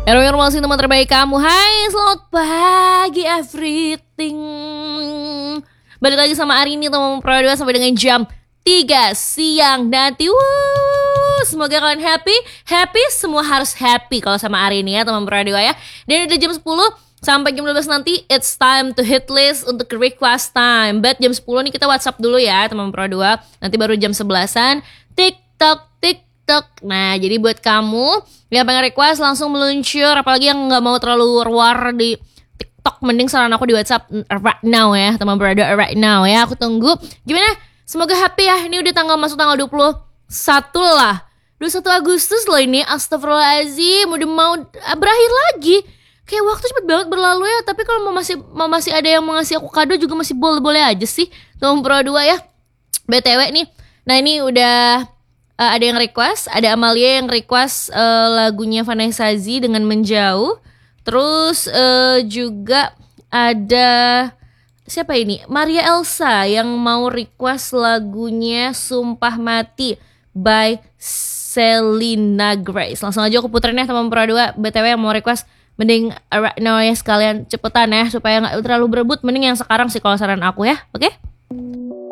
Informasi teman terbaik kamu. Hai, selamat pagi everything. Balik lagi sama Arini teman Pro 2 sampai dengan jam 3 siang nanti. Semoga kalian happy. Semua harus happy kalau sama Arini ya teman Pro 2 ya. Dan udah jam 10 sampai jam 12 nanti it's time to hit list untuk request time. But jam 10 nih kita WhatsApp dulu ya teman Pro 2. Nanti baru jam 11-an TikTok. Nah, jadi buat kamu yang pengen request langsung meluncur, apalagi yang nggak mau terlalu war di TikTok, mending saran aku di WhatsApp right now ya, teman berada right now ya. Aku tunggu. Gimana? Semoga happy ya. Ini udah masuk tanggal 21 lah. 21 Agustus loh ini. Astagfirullahaladzim, udah mau berakhir lagi. Kayak waktu cepet banget berlalu ya. Tapi kalau masih ada yang mau ngasih aku kado juga masih boleh-boleh aja sih. Teman Pro 2 ya. BTW nih. Nah, ini udah ada yang request, ada Amalia yang request lagunya Vanessa Z dengan Menjauh. Terus juga ada siapa ini? Maria Elsa yang mau request lagunya Sumpah Mati by Selena Grace. Langsung aja aku puterin ya teman Pro 2. BTW yang mau request mending right now ya, sekalian cepetan ya supaya gak terlalu berebut. Mending yang sekarang sih kalau saran aku ya. Oke?